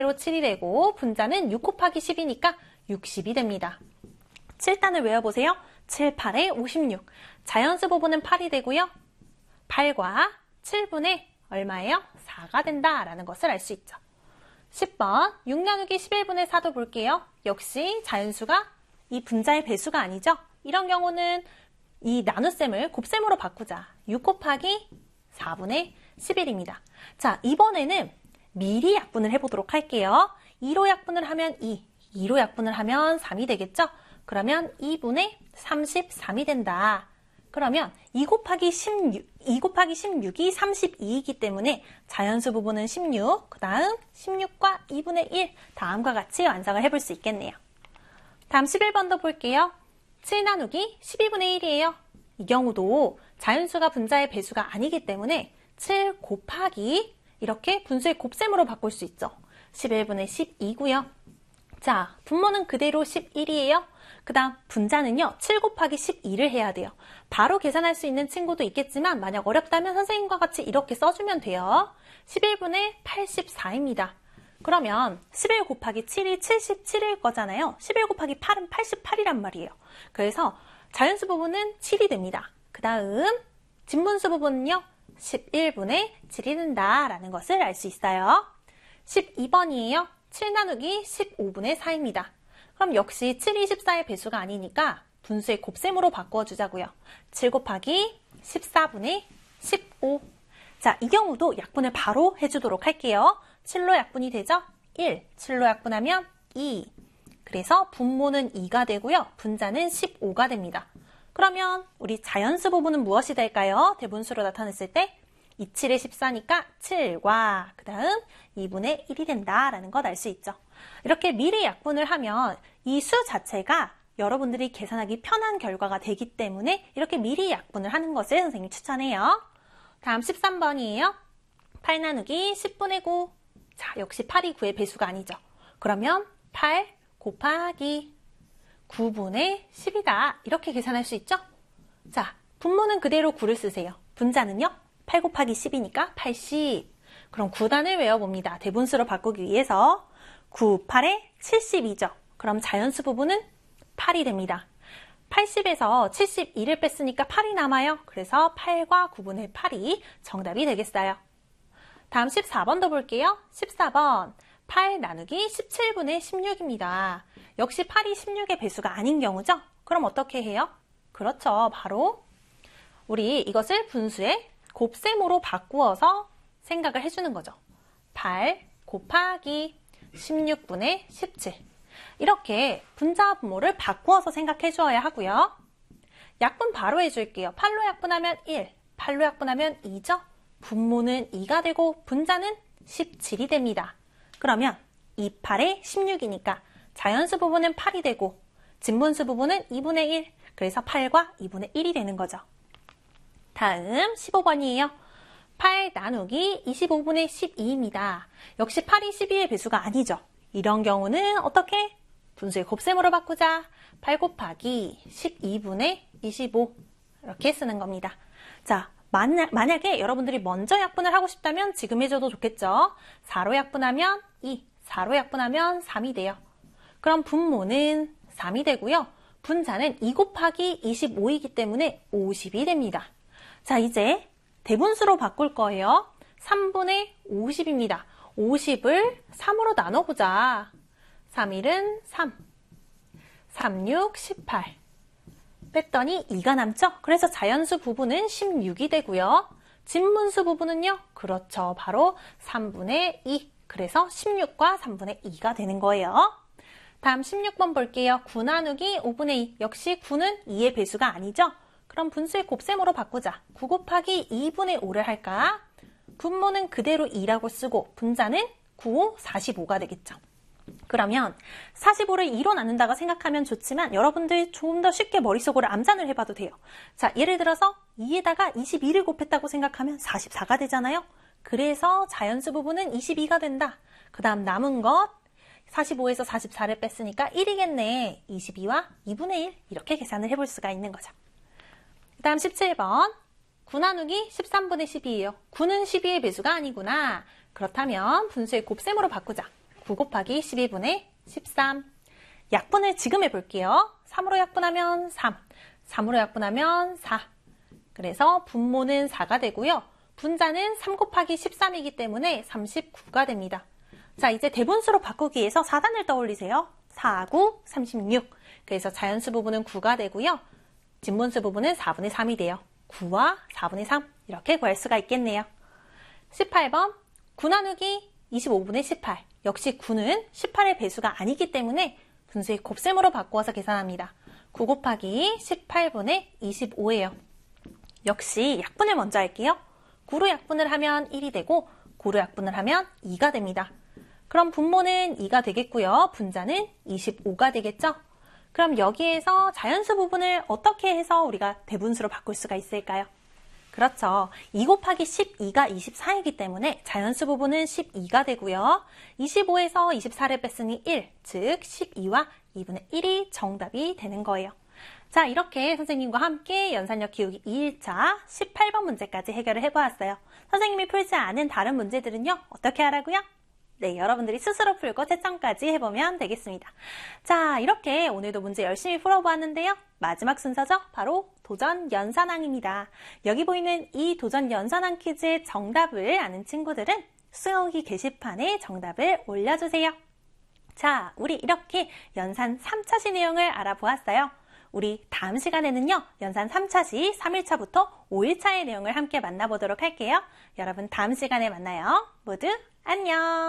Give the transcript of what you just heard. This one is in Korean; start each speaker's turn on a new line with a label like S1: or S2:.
S1: 7이 되고 분자는 6 곱하기 10이니까 60이 됩니다. 7단을 외워보세요. 7, 8에 56. 자연수 부분은 8이 되고요. 8과 7분의 얼마예요? 4가 된다라는 것을 알 수 있죠. 10번 6 나누기 11분의 4도 볼게요. 역시 자연수가 이 분자의 배수가 아니죠. 이런 경우는 이 나눗셈을 곱셈으로 바꾸자. 6 곱하기 4분의 11입니다. 자, 이번에는 미리 약분을 해보도록 할게요. 2로 약분을 하면 2, 2로 약분을 하면 3이 되겠죠? 그러면 2분의 33이 된다. 그러면 2 곱하기 16이 32이기 때문에 자연수 부분은 16, 그 다음 16과 2분의 1, 다음과 같이 완성을 해볼 수 있겠네요. 다음 11번도 볼게요. 7 나누기 12분의 1이에요. 이 경우도 자연수가 분자의 배수가 아니기 때문에 7 곱하기 이렇게 분수의 곱셈으로 바꿀 수 있죠. 11분의 12고요. 자, 분모는 그대로 11이에요. 그 다음 분자는요. 7 곱하기 12를 해야 돼요. 바로 계산할 수 있는 친구도 있겠지만 만약 어렵다면 선생님과 같이 이렇게 써주면 돼요. 11분의 84입니다. 그러면 11 곱하기 7이 77일 거잖아요. 11 곱하기 8은 88이란 말이에요. 그래서 자연수 부분은 7이 됩니다. 그 다음 진분수 부분은요. 11분의 7이 된다라는 것을 알 수 있어요. 12번이에요. 7 나누기 15분의 4입니다. 그럼 역시 7이 14의 배수가 아니니까 분수의 곱셈으로 바꿔주자고요. 7 곱하기 14분의 15. 자, 이 경우도 약분을 바로 해주도록 할게요. 7로 약분이 되죠? 1. 7로 약분하면 2. 그래서 분모는 2가 되고요. 분자는 15가 됩니다. 그러면 우리 자연수 부분은 무엇이 될까요? 대분수로 나타냈을 때 27에 14니까 7과 그 다음 2분의 1이 된다라는 것 알 수 있죠. 이렇게 미리 약분을 하면 이 수 자체가 여러분들이 계산하기 편한 결과가 되기 때문에 이렇게 미리 약분을 하는 것을 선생님이 추천해요. 다음 13번이에요. 8 나누기 10분의 9. 자, 역시 8이 9의 배수가 아니죠. 그러면 8 곱하기 9분의 10이다. 이렇게 계산할 수 있죠? 자, 분모는 그대로 9를 쓰세요. 분자는요? 8 곱하기 10이니까 80. 그럼 9단을 외워봅니다. 대분수로 바꾸기 위해서 9, 8에 72죠. 그럼 자연수 부분은 8이 됩니다. 80에서 71을 뺐으니까 8이 남아요. 그래서 8과 9분의 8이 정답이 되겠어요. 다음 14번도 볼게요. 14번 8 나누기 17분의 16입니다. 역시 8이 16의 배수가 아닌 경우죠? 그럼 어떻게 해요? 그렇죠. 바로 우리 이것을 분수의 곱셈으로 바꾸어서 생각을 해주는 거죠. 8 곱하기 16분의 17. 이렇게 분자와 분모를 바꾸어서 생각해 주어야 하고요. 약분 바로 해줄게요. 8로 약분하면 1, 8로 약분하면 2죠? 분모는 2가 되고 분자는 17이 됩니다. 그러면 2, 8에 16이니까 자연수 부분은 8이 되고 진분수 부분은 2분의 1, 그래서 8과 2분의 1이 되는 거죠. 다음 15번이에요. 8 나누기 25분의 12입니다. 역시 8이 12의 배수가 아니죠. 이런 경우는 어떻게? 분수의 곱셈으로 바꾸자. 8 곱하기 12분의 25 이렇게 쓰는 겁니다. 자, 만약에 여러분들이 먼저 약분을 하고 싶다면 지금 해줘도 좋겠죠. 4로 약분하면 2, 4로 약분하면 3이 돼요. 그럼 분모는 3이 되고요. 분자는 2 곱하기 25이기 때문에 50이 됩니다. 자, 이제 대분수로 바꿀 거예요. 3분의 50입니다. 50을 3으로 나눠보자. 3일은 3, 36, 18. 뺐더니 2가 남죠? 그래서 자연수 부분은 16이 되고요. 진분수 부분은요? 그렇죠. 바로 3분의 2. 그래서 16과 3분의 2가 되는 거예요. 다음 16번 볼게요. 9 나누기 5분의 2. 역시 9는 2의 배수가 아니죠? 그럼 분수의 곱셈으로 바꾸자. 9 곱하기 2분의 5를 할까? 분모는 그대로 2라고 쓰고 분자는 9, 45가 되겠죠. 그러면 45를 2로 나눈다고 생각하면 좋지만 여러분들 좀 더 쉽게 머릿속으로 암산을 해봐도 돼요. 자, 예를 들어서 2에다가 22를 곱했다고 생각하면 44가 되잖아요. 그래서 자연수 부분은 22가 된다. 그 다음 남은 것 45에서 44를 뺐으니까 1이겠네. 22와 2분의 1 이렇게 계산을 해볼 수가 있는 거죠. 그 다음 17번 9 나누기 13분의 12예요. 9는 12의 배수가 아니구나. 그렇다면 분수의 곱셈으로 바꾸자. 9 곱하기 12분의 13. 약분을 지금 해볼게요. 3으로 약분하면 3, 3으로 약분하면 4. 그래서 분모는 4가 되고요. 분자는 3 곱하기 13이기 때문에 39가 됩니다. 자, 이제 대분수로 바꾸기 위해서 4단을 떠올리세요. 4, 9, 36. 그래서 자연수 부분은 9가 되고요. 진분수 부분은 4분의 3이 돼요. 9와 4분의 3 이렇게 구할 수가 있겠네요. 18번 9 나누기 25분의 18. 역시 9는 18의 배수가 아니기 때문에 분수의 곱셈으로 바꾸어서 계산합니다. 9 곱하기 18분의 25예요. 역시 약분을 먼저 할게요. 9로 약분을 하면 1이 되고 9로 약분을 하면 2가 됩니다. 그럼 분모는 2가 되겠고요. 분자는 25가 되겠죠? 그럼 여기에서 자연수 부분을 어떻게 해서 우리가 대분수로 바꿀 수가 있을까요? 그렇죠. 2 곱하기 12가 24이기 때문에 자연수 부분은 12가 되고요. 25에서 24를 뺐으니 1, 즉 12와 2분의 1이 정답이 되는 거예요. 자, 이렇게 선생님과 함께 연산력 키우기 2일차 18번 문제까지 해결을 해보았어요. 선생님이 풀지 않은 다른 문제들은요, 어떻게 하라고요? 네, 여러분들이 스스로 풀고 채점까지 해보면 되겠습니다. 자, 이렇게 오늘도 문제 열심히 풀어보았는데요. 마지막 순서죠. 바로 도전 연산항입니다. 여기 보이는 이 도전 연산항 퀴즈의 정답을 아는 친구들은 수영기 게시판에 정답을 올려주세요. 자, 우리 이렇게 연산 3차시 내용을 알아보았어요. 우리 다음 시간에는요, 연산 3차시 3일차부터 5일차의 내용을 함께 만나보도록 할게요. 여러분 다음 시간에 만나요. 모두 안녕!